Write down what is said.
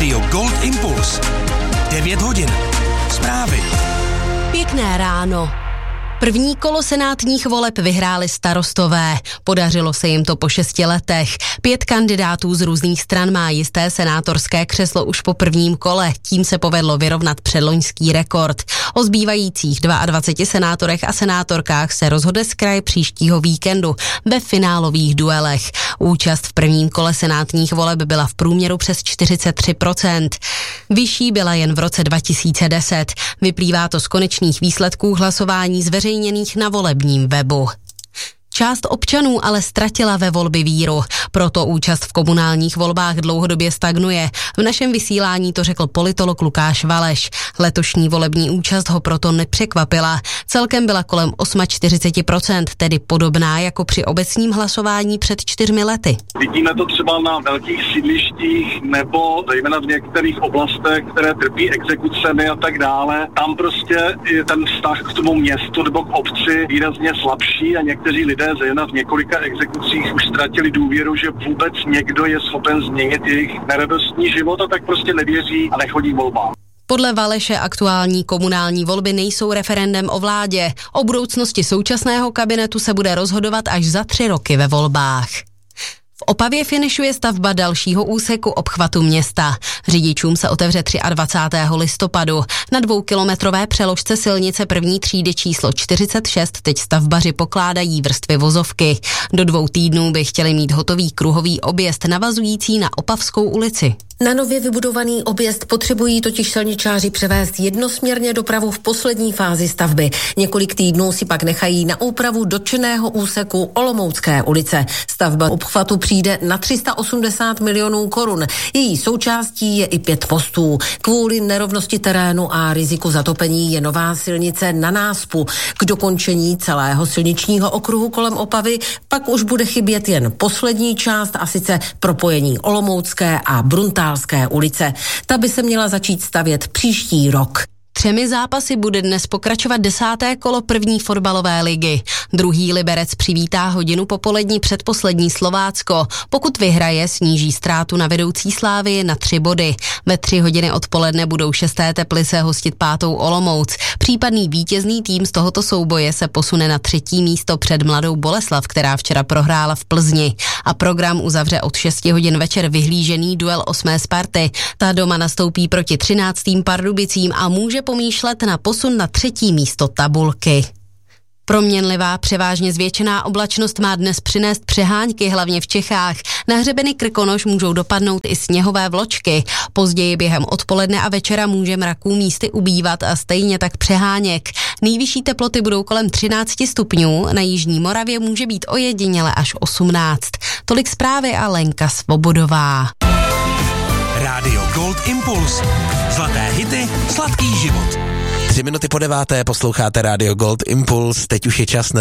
Rádio Gold Impuls. 9 hodin. Zprávy. Pěkné ráno. První kolo senátních voleb vyhráli Starostové. Podařilo se jim to po 6 letech. 5 kandidátů z různých stran má jisté senátorské křeslo už po prvním kole. Tím se povedlo vyrovnat předloňský rekord. O zbývajících 22 senátorech a senátorkách se rozhodne zkraj příštího víkendu ve finálových duelech. Účast v prvním kole senátních voleb byla v průměru přes 43%. Vyšší byla jen v roce 2010. Vyplývá to z konečných výsledků hlasování zveřejněných na volebním webu. Část občanů ale ztratila ve volby víru, proto účast v komunálních volbách dlouhodobě stagnuje. V našem vysílání to řekl politolog Lukáš Valeš. Letošní volební účast ho proto nepřekvapila. Celkem byla kolem 48%, tedy podobná jako při obecním hlasování před 4 lety. Vidíme to třeba na velkých sídlištích nebo zejména v některých oblastech, které trpí exekucemi a tak dále. Tam prostě je ten vztah k tomu městu nebo k obci výrazně slabší a někteří lidé zejména v několika exekucích už ztratili důvěru, že vůbec někdo je schopen změnit jejich neradostný život a tak prostě nevěří a nechodí volbám. Podle Valeše aktuální komunální volby nejsou referendem o vládě. O budoucnosti současného kabinetu se bude rozhodovat až za 3 roky ve volbách. V Opavě finišuje stavba dalšího úseku obchvatu města. Řidičům se otevře 23. listopadu. Na 2kilometrové přeložce silnice první třídy číslo 46 teď stavbaři pokládají vrstvy vozovky. Do 2 týdnů by chtěli mít hotový kruhový objezd navazující na Opavskou ulici. Na nově vybudovaný objezd potřebují totiž silničáři převést jednosměrně dopravu v poslední fázi stavby. Několik týdnů si pak nechají na úpravu dotčeného úseku Olomoucké ulice. Stavba obchvatu přijde na 380 milionů korun. Její součástí je i 5 mostů. Kvůli nerovnosti terénu a riziku zatopení je nová silnice na náspu. K dokončení celého silničního okruhu kolem Opavy pak už bude chybět jen poslední část, a sice propojení Olomoucké a Bruntálské ulice. Ta by se měla začít stavět příští rok. 3 zápasy bude dnes pokračovat 10. kolo první fotbalové ligy. Druhý Liberec přivítá hodinu popolední předposlední Slovácko. Pokud vyhraje, sníží ztrátu na vedoucí Slávii na 3 body. Ve 3 hodiny odpoledne budou 6. Teplice hostit 5. Olomouc. Případný vítězný tým z tohoto souboje se posune na 3. místo před Mladou Boleslav, která včera prohrála v Plzni. A program uzavře od 6 hodin večer vyhlížený duel 8. Sparty. Ta doma nastoupí proti 13. Pardubicím a může pomýšlet na posun na 3. místo tabulky. Proměnlivá, převážně zvětšená oblačnost má dnes přinést přehánky, hlavně v Čechách. Na hřebeny Krkonoš můžou dopadnout i sněhové vločky. Později během odpoledne a večera může mraků místy ubývat a stejně tak přeháněk. Nejvyšší teploty budou kolem 13 stupňů, na jižní Moravě může být ojediněle až 18. Tolik zprávy a Lenka Svobodová. Rádio Gold Impuls. Zlaté hity, sladký život. 3 minuty po 9. posloucháte Rádio Gold Impuls. Teď už je čas na